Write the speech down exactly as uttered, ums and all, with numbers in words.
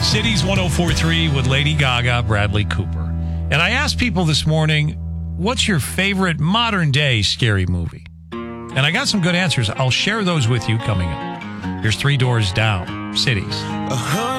Cities one oh four point three with Lady Gaga, Bradley Cooper. And I asked people this morning, what's your favorite modern day scary movie? And I got some good answers. I'll share those with you coming up. Here's Three Doors Down, Cities.